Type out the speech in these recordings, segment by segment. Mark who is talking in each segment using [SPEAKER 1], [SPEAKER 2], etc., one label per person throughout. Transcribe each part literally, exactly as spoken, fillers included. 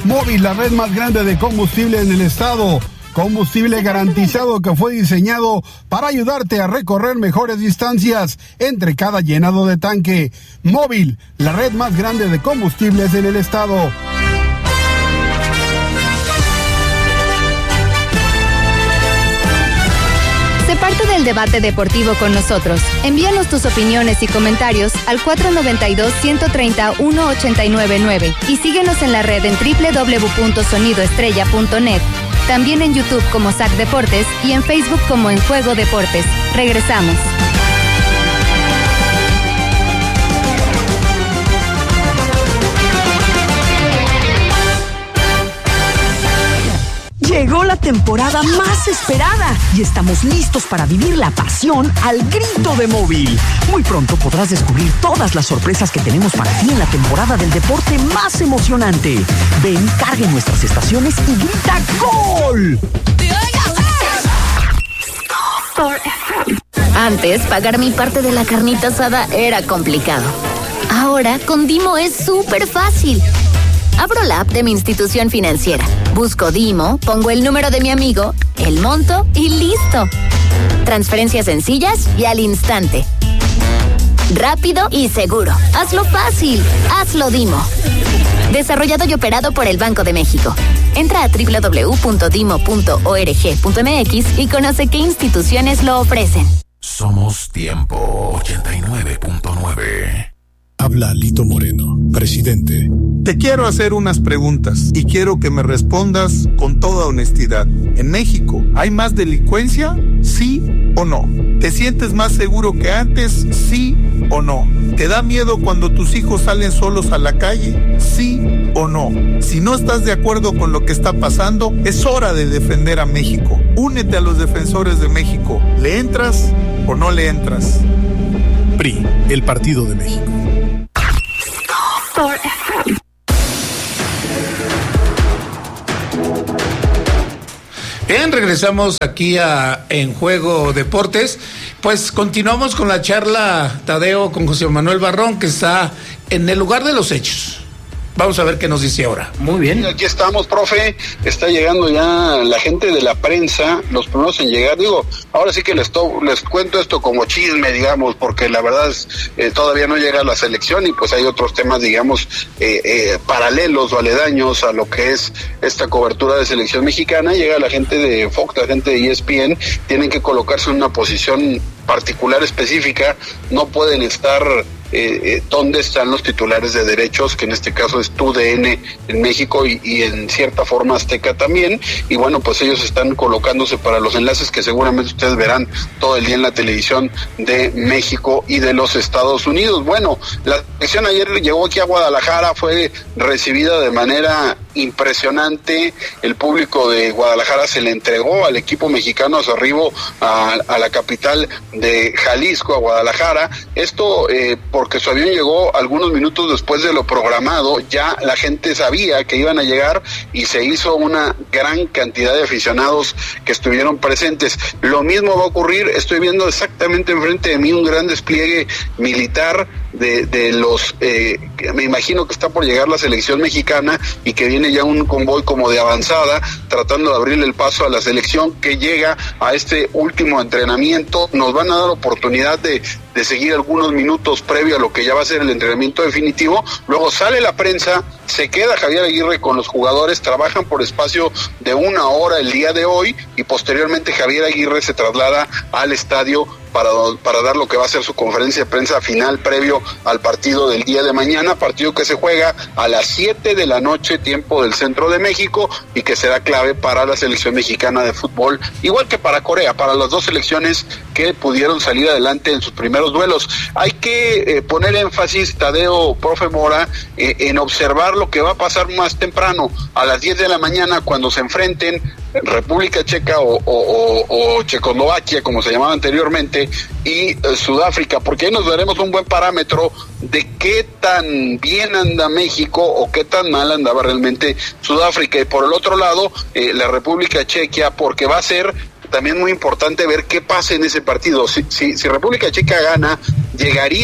[SPEAKER 1] Móvil, la red más grande de combustible en el estado. Combustible garantizado que fue diseñado para ayudarte a recorrer mejores distancias entre cada llenado de tanque. Móvil, la red más grande de combustibles en el estado.
[SPEAKER 2] Sé parte del debate deportivo con nosotros. Envíanos tus opiniones y comentarios al cuatro nueve dos, uno tres cero, uno ocho nueve nueve y síguenos en la red en doble u doble u doble u punto sonido estrella punto net. También en YouTube como S A C Deportes y en Facebook como En Juego Deportes. Regresamos.
[SPEAKER 3] Llegó la temporada más esperada y estamos listos para vivir la pasión al grito de Móvil. Muy pronto podrás descubrir todas las sorpresas que tenemos para ti en la temporada del deporte más emocionante. Ven, cargue nuestras estaciones y grita ¡Gol!
[SPEAKER 4] Antes, pagar mi parte de la carnita asada era complicado. Ahora, con Dimo es súper fácil. Abro la app de mi institución financiera, busco Dimo, pongo el número de mi amigo, el monto y listo. Transferencias sencillas y al instante. Rápido y seguro. Hazlo fácil. Hazlo Dimo. Desarrollado y operado por el Banco de México. Entra a doble u doble u doble u punto dimo punto org punto m x y conoce qué instituciones lo ofrecen.
[SPEAKER 5] Somos Tiempo ochenta y nueve punto nueve.
[SPEAKER 6] Habla Lito Moreno, presidente.
[SPEAKER 7] Te quiero hacer unas preguntas y quiero que me respondas con toda honestidad. ¿En México hay más delincuencia? ¿Sí o no? ¿Te sientes más seguro que antes? ¿Sí o no? ¿Te da miedo cuando tus hijos salen solos a la calle? ¿Sí o no? Si no estás de acuerdo con lo que está pasando, es hora de defender a México. Únete a los defensores de México. ¿Le entras o no le entras?
[SPEAKER 6] P R I, el Partido de México.
[SPEAKER 8] Bien, regresamos aquí a En Juego Deportes. Pues continuamos con la charla, Tadeo, con José Manuel Barrón, que está en el lugar de los hechos. Vamos a ver qué nos dice ahora.
[SPEAKER 9] Muy bien.
[SPEAKER 10] Aquí estamos, profe. Está llegando ya la gente de la prensa, los primeros en llegar. Digo, ahora sí que les, to- les cuento esto como chisme, digamos, porque la verdad es eh, todavía no llega la selección y pues hay otros temas, digamos, eh, eh, paralelos o aledaños a lo que es esta cobertura de selección mexicana. Llega la gente de Fox, la gente de E S P N, tienen que colocarse en una posición particular específica, no pueden estar eh, eh, donde están los titulares de derechos, que en este caso es T U D N en México y, y en cierta forma Azteca también, y bueno, pues ellos están colocándose para los enlaces que seguramente ustedes verán todo el día en la televisión de México y de los Estados Unidos. Bueno, la selección ayer llegó aquí a Guadalajara, fue recibida de manera impresionante, el público de Guadalajara se le entregó al equipo mexicano a su arribo a, a la capital de Jalisco, a Guadalajara, esto eh, porque su avión llegó algunos minutos después de lo programado, ya la gente sabía que iban a llegar y se hizo una gran cantidad de aficionados que estuvieron presentes. Lo mismo va a ocurrir, estoy viendo exactamente enfrente de mí un gran despliegue militar de, de los, eh, me imagino que está por llegar la selección mexicana y que viene ya un convoy como de avanzada tratando de abrirle el paso a la selección que llega a este último entrenamiento. Nos van a dar oportunidad de, de seguir algunos minutos previo a lo que ya va a ser el entrenamiento definitivo, luego sale la prensa, se queda Javier Aguirre con los jugadores, trabajan por espacio de una hora el día de hoy y posteriormente Javier Aguirre se traslada al estadio para, para dar lo que va a ser su conferencia de prensa final previo al partido del día de mañana, partido que se juega a las siete de la noche, tiempo del centro de México, y que será clave para la selección mexicana de fútbol, igual que para Corea, para las dos selecciones que pudieron salir adelante en sus primeros duelos. Hay que eh, poner énfasis, Tadeo, profe Mora, eh, en observar lo que va a pasar más temprano, a las diez de la mañana, cuando se enfrenten República Checa o, o, o, o Checoslovaquia, como se llamaba anteriormente, y eh, Sudáfrica, porque ahí nos daremos un buen parámetro de qué tan bien anda México o qué tan mal andaba realmente Sudáfrica. Y por el otro lado, eh, la República Checa, porque va a ser también muy importante ver qué pasa en ese partido. Si, si, si República Checa gana, llegaría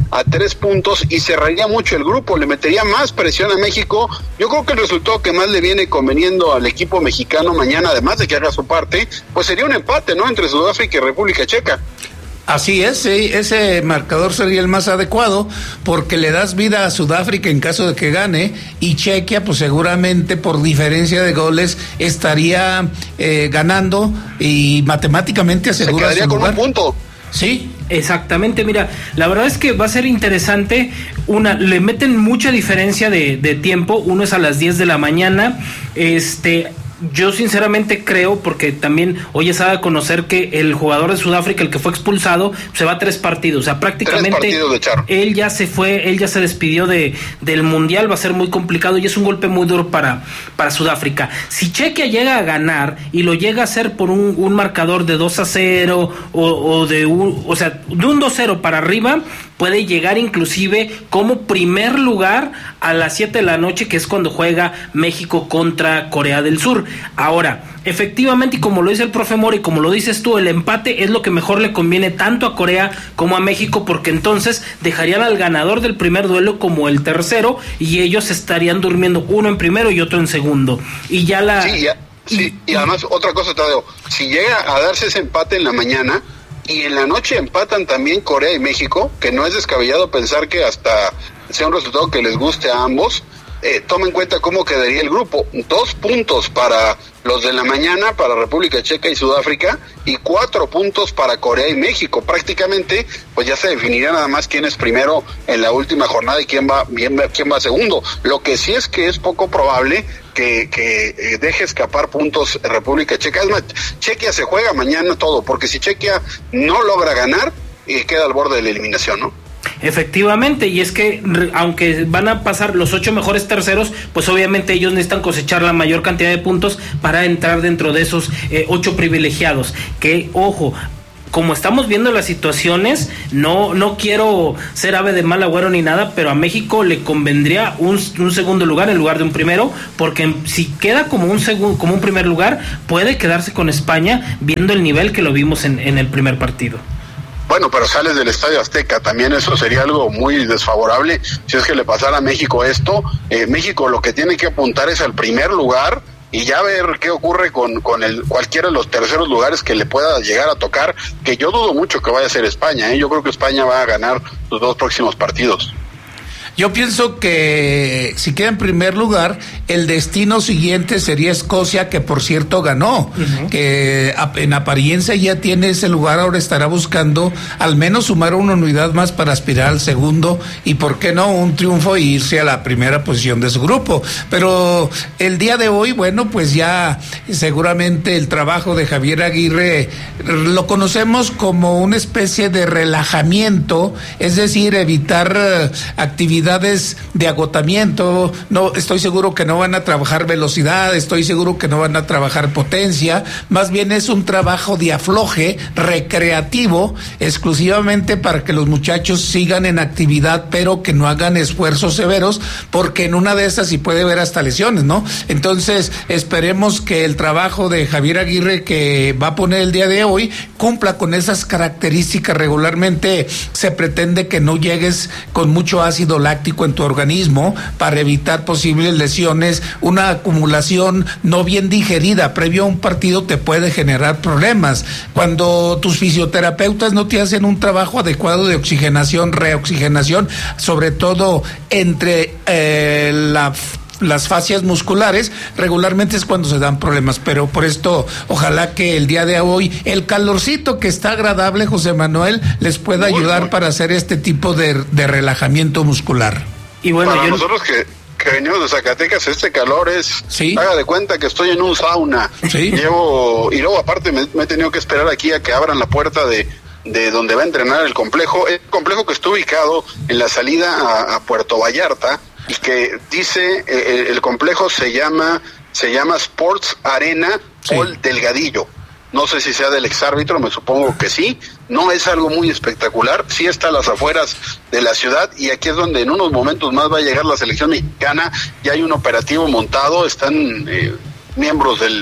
[SPEAKER 10] a tres puntos y cerraría mucho el grupo, le metería más presión a México. Yo creo que el resultado que más le viene conveniendo al equipo mexicano mañana, además de que haga su parte, pues sería un empate, ¿no?, entre Sudáfrica y República Checa.
[SPEAKER 8] Así es, sí, ese marcador sería el más adecuado porque le das vida a Sudáfrica en caso de que gane, y Chequia pues seguramente por diferencia de goles estaría eh, ganando y matemáticamente asegura
[SPEAKER 10] su lugar. Se quedaría con un punto.
[SPEAKER 8] Sí,
[SPEAKER 9] exactamente. Mira, la verdad es que va a ser interesante. Una, le meten mucha diferencia de, de tiempo. Uno es a las diez de la mañana. Este... Yo sinceramente creo, porque también hoy se da a conocer que el jugador de Sudáfrica, el que fue expulsado, se va a tres partidos, o sea, prácticamente él ya se fue, él ya se despidió de del Mundial, va a ser muy complicado y es un golpe muy duro para, para Sudáfrica. Si Chequia llega a ganar y lo llega a hacer por un, un marcador de dos a cero o, o de un, o sea, de un dos cero para arriba, puede llegar inclusive como primer lugar a las siete de la noche, que es cuando juega México contra Corea del Sur. Ahora, efectivamente, y como lo dice el profe Mori, como lo dices tú, el empate es lo que mejor le conviene tanto a Corea como a México, porque entonces dejarían al ganador del primer duelo como el tercero y ellos estarían durmiendo uno en primero y otro en segundo. Y ya la...
[SPEAKER 10] Sí, ya, sí, y además otra cosa, Tadeo, si llega a darse ese empate en la mañana y en la noche empatan también Corea y México, que no es descabellado pensar que hasta sea un resultado que les guste a ambos, eh, toma en cuenta cómo quedaría el grupo. Dos puntos para los de la mañana, para República Checa y Sudáfrica, y cuatro puntos para Corea y México. Prácticamente, pues ya se definiría nada más quién es primero en la última jornada y quién va, quién va, quién va segundo. Lo que sí es que es poco probable que, que eh, deje escapar puntos República Checa. Es más, Chequia se juega mañana todo, porque si Chequia no logra ganar, eh, queda al borde de la eliminación, ¿no?
[SPEAKER 9] Efectivamente, y es que aunque van a pasar los ocho mejores terceros, pues obviamente ellos necesitan cosechar la mayor cantidad de puntos para entrar dentro de esos eh, ocho privilegiados. Que, ojo, como estamos viendo las situaciones, no no quiero ser ave de mal agüero ni nada, pero a México le convendría un, un segundo lugar en lugar de un primero, porque si queda como un segundo, como un primer lugar, puede quedarse con España, viendo el nivel que lo vimos en, en el primer partido.
[SPEAKER 10] Bueno, pero sales del Estadio Azteca, también eso sería algo muy desfavorable si es que le pasara a México esto. Eh, México lo que tiene que apuntar es al primer lugar y ya ver qué ocurre con, con el cualquiera de los terceros lugares que le pueda llegar a tocar, que yo dudo mucho que vaya a ser España, ¿eh? Yo creo que España va a ganar los dos próximos partidos.
[SPEAKER 8] Yo pienso que si queda en primer lugar, el destino siguiente sería Escocia, que por cierto ganó, uh-huh. que en apariencia ya tiene ese lugar, ahora estará buscando al menos sumar una unidad más para aspirar al segundo y por qué no un triunfo e irse a la primera posición de su grupo. Pero el día de hoy, bueno, pues ya seguramente el trabajo de Javier Aguirre lo conocemos como una especie de relajamiento, es decir, evitar uh, actividades de agotamiento. No estoy seguro que no van a trabajar velocidad, estoy seguro que no van a trabajar potencia, más bien es un trabajo de afloje recreativo exclusivamente para que los muchachos sigan en actividad, pero que no hagan esfuerzos severos, porque en una de esas sí puede haber hasta lesiones, ¿no? Entonces esperemos que el trabajo de Javier Aguirre que va a poner el día de hoy cumpla con esas características. Regularmente se pretende que no llegues con mucho ácido láctico en tu organismo para evitar posibles lesiones. Una acumulación no bien digerida previo a un partido te puede generar problemas. Cuando tus fisioterapeutas no te hacen un trabajo adecuado de oxigenación, reoxigenación, sobre todo entre eh, la las fascias musculares, regularmente es cuando se dan problemas, pero por esto ojalá que el día de hoy el calorcito que está agradable, José Manuel, les pueda muy, ayudar muy. para hacer este tipo de, de relajamiento muscular.
[SPEAKER 10] Y bueno, para yo... nosotros que, que venimos de Zacatecas, este calor es, ¿sí? Haga de cuenta que estoy en un sauna, ¿sí? Llevo, y luego aparte me, me he tenido que esperar aquí a que abran la puerta de de donde va a entrenar el complejo, el complejo que está ubicado en la salida a, a Puerto Vallarta, y que dice, eh, el complejo se llama se llama Sports Arena sí. Paul Delgadillo. No sé si sea del exárbitro, me supongo que sí. No es algo muy espectacular, sí está a las afueras de la ciudad, y aquí es donde en unos momentos más va a llegar la selección mexicana. Ya hay un operativo montado, están eh, miembros del,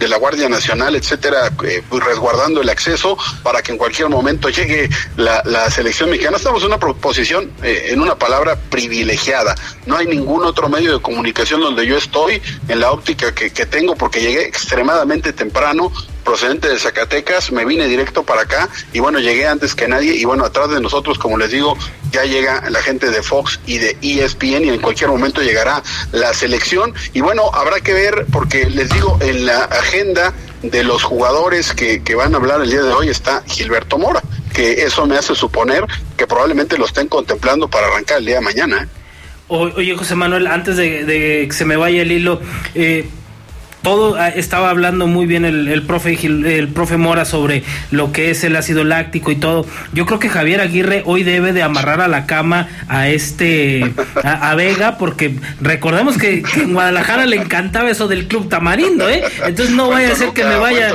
[SPEAKER 10] de la Guardia Nacional, etcétera, eh, pues resguardando el acceso para que en cualquier momento llegue la, la selección mexicana. Estamos en una posición, eh, en una palabra, privilegiada. No hay ningún otro medio de comunicación donde yo estoy, en la óptica que, que tengo, porque llegué extremadamente temprano, procedente de Zacatecas, me vine directo para acá y bueno, llegué antes que nadie y bueno, atrás de nosotros, como les digo, ya llega la gente de Fox y de E S P N y en cualquier momento llegará la selección y bueno, habrá que ver, porque les digo, en la agenda de los jugadores que, que van a hablar el día de hoy está Gilberto Mora, que eso me hace suponer que probablemente lo estén contemplando para arrancar el día de mañana, ¿eh?
[SPEAKER 9] Oye, José Manuel, antes de, de que se me vaya el hilo, eh, todo estaba hablando muy bien el, el profe el profe Mora sobre lo que es el ácido láctico y todo. Yo creo que Javier Aguirre hoy debe de amarrar a la cama a este a, a Vega, porque recordemos que, que en Guadalajara le encantaba eso del Club Tamarindo, ¿eh? Entonces no vaya a ser que me vaya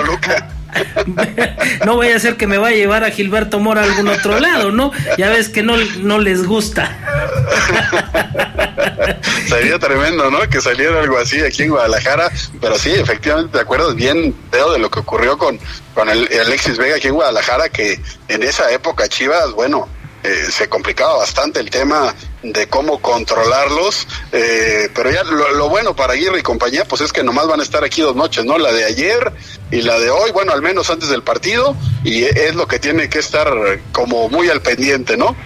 [SPEAKER 9] no vaya a ser que me vaya a llevar a Gilberto Mora a algún otro lado, ¿no? Ya ves que no, no les gusta.
[SPEAKER 10] Sería tremendo, ¿no? Que saliera algo así aquí en Guadalajara, pero sí, efectivamente, te acuerdas bien, Teo, de lo que ocurrió con, con el, el Alexis Vega aquí en Guadalajara, que en esa época Chivas, bueno, eh, se complicaba bastante el tema de cómo controlarlos, eh, pero ya lo, lo bueno para Aguirre y compañía, pues es que nomás van a estar aquí dos noches, ¿no? La de ayer y la de hoy, bueno, al menos antes del partido, y es lo que tiene que estar como muy al pendiente, ¿no?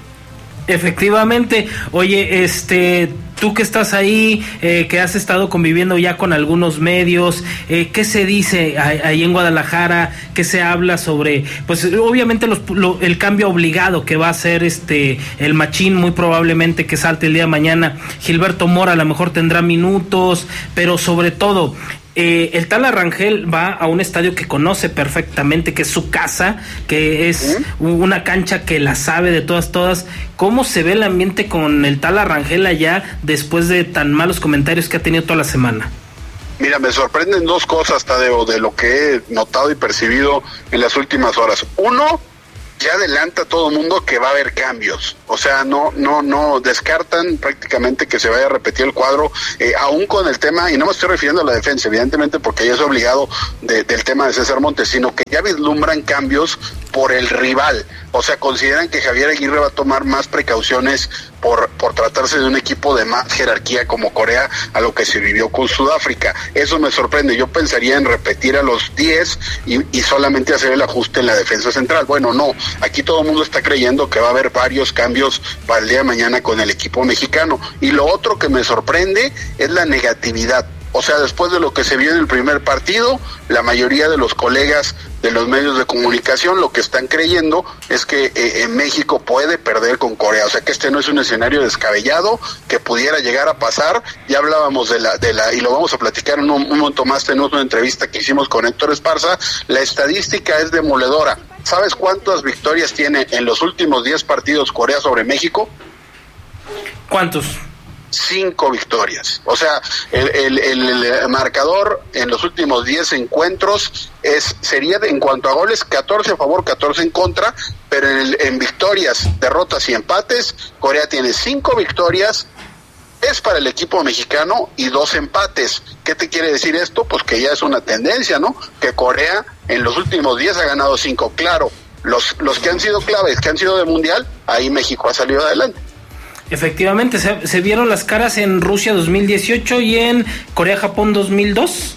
[SPEAKER 9] Efectivamente. Oye, este, tú que estás ahí, eh, que has estado conviviendo ya con algunos medios, eh, ¿qué se dice ahí en Guadalajara? ¿Qué se habla sobre, pues obviamente los, lo, el cambio obligado que va a hacer este el Machín, muy probablemente que salte el día de mañana? Gilberto Mora a lo mejor tendrá minutos, pero sobre todo Eh, el Tala Rangel va a un estadio que conoce perfectamente, que es su casa, que es una cancha que la sabe de todas, todas. ¿Cómo se ve el ambiente con el Tala Rangel allá después de tan malos comentarios que ha tenido toda la semana?
[SPEAKER 10] Mira, me sorprenden dos cosas, Tadeo, de lo que he notado y percibido en las últimas horas. Uno, ya adelanta todo el mundo que va a haber cambios, o sea, no no no descartan prácticamente que se vaya a repetir el cuadro, eh, aún con el tema, y no me estoy refiriendo a la defensa, evidentemente, porque ya es obligado de, del tema de César Montes, sino que ya vislumbran cambios por el rival, o sea, consideran que Javier Aguirre va a tomar más precauciones por por tratarse de un equipo de más jerarquía como Corea, a lo que se vivió con Sudáfrica. Eso me sorprende. Yo pensaría en repetir a los diez y, y solamente hacer el ajuste en la defensa central. Bueno, no, aquí todo el mundo está creyendo que va a haber varios cambios para el día de mañana con el equipo mexicano. Y lo otro que me sorprende es la negatividad. O sea, después de lo que se vio en el primer partido, la mayoría de los colegas de los medios de comunicación lo que están creyendo es que eh, en México puede perder con Corea. O sea, que este no es un escenario descabellado que pudiera llegar a pasar. Ya hablábamos de la, de la y lo vamos a platicar en un, un momento más. Tenemos una entrevista que hicimos con Héctor Esparza. La estadística es demoledora. ¿Sabes cuántas victorias tiene en los últimos diez partidos Corea sobre México?
[SPEAKER 9] ¿Cuántos?
[SPEAKER 10] Cinco victorias. O sea, el, el, el, el marcador en los últimos diez encuentros es sería de, en cuanto a goles, catorce a favor, catorce en contra, pero en, el, en victorias, derrotas y empates, Corea tiene cinco victorias, es para el equipo mexicano, y dos empates. ¿Qué te quiere decir esto? Pues que ya es una tendencia, ¿no? Que Corea en los últimos diez ha ganado cinco. Claro, los, los que han sido claves, que han sido de mundial, ahí México ha salido adelante.
[SPEAKER 9] Efectivamente, se, se vieron las caras en Rusia dos mil dieciocho y en Corea-Japón dos mil dos.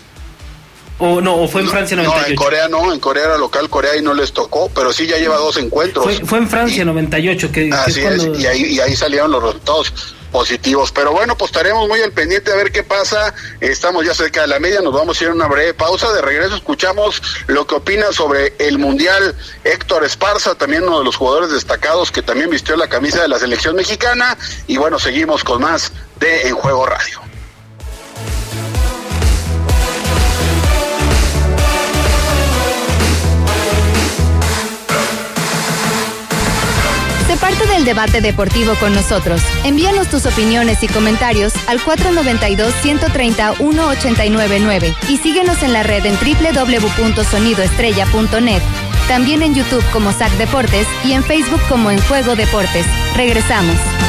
[SPEAKER 9] ¿O no? ¿O fue en no, Francia noventa y ocho?
[SPEAKER 10] No, en Corea no, en Corea era local, Corea y no les tocó, pero sí ya lleva dos encuentros.
[SPEAKER 9] Fue, fue en Francia y, noventa y ocho. Que,
[SPEAKER 10] así
[SPEAKER 9] que es, cuando...
[SPEAKER 10] es, y ahí, y ahí salieron los resultados positivos. Pero bueno, pues estaremos muy al pendiente a ver qué pasa. Estamos ya cerca de la media, nos vamos a ir a una breve pausa. De regreso escuchamos lo que opina sobre el Mundial Héctor Esparza, también uno de los jugadores destacados que también vistió la camisa de la selección mexicana. Y bueno, seguimos con más de En Juego Radio.
[SPEAKER 2] Sé parte del debate deportivo con nosotros. Envíanos tus opiniones y comentarios al cuatro nueve dos, uno tres cero, uno ocho nueve nueve y síguenos en la red en doble u doble u doble u punto sonido estrella punto net. También en YouTube como S A C Deportes y en Facebook como En Juego Deportes. Regresamos.